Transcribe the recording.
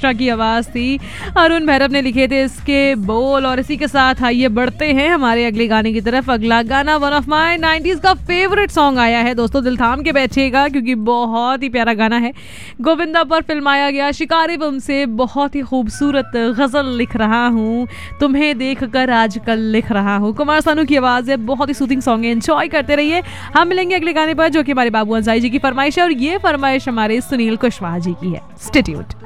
कृष्णा की आवाज थी, अरुण भैरव ने लिखे थे इसके बोल। और इसी के साथ आइए बढ़ते हैं हमारे अगले गाने की तरफ। अगला गाना वन ऑफ माय 90s का फेवरेट सॉन्ग आया है दोस्तों, दिल थाम के बैठिएगा क्योंकि बहुत ही प्यारा गाना है। गोविंदा पर फिल्माया गया शिकारी फिल्म से बहुत ही खूबसूरत गजल लिख रहा हूँ, तुम्हें देखकर आजकल लिख रहा हूँ। कुमार सानू की आवाज है, बहुत ही सूथिंग सॉन्ग है, एंजॉय करते रहिए। हम मिलेंगे अगले गाने पर जो कि हमारे बाबू अंसारी जी की फरमाइश है और ये फरमाइश हमारे सुनील कुशवाहा जी की है। Stay tuned.